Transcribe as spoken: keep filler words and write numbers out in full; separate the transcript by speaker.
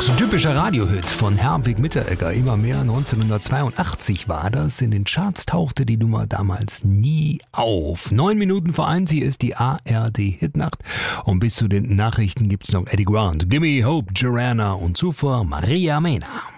Speaker 1: So ein typischer Radiohit von Herwig Mitteregger, immer mehr. neunzehnhundertzweiundachtzig war das. In den Charts tauchte die Nummer damals nie auf. Neun Minuten vor eins, hier ist die A R D-Hitnacht. Und bis zu den Nachrichten gibt's noch Eddie Grant, Gimme Hope, Joanna und zuvor Maria Mena.